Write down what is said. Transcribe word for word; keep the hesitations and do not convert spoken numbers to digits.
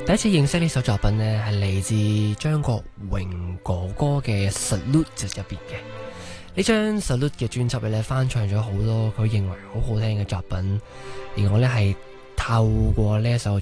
第一次認識呢首作品呢，係嚟自張國榮哥哥嘅《Salute》入邊嘅。呢張《Salute》嘅專輯咧，翻唱咗好多佢認為好好聽嘅作品，而我呢係透過呢一首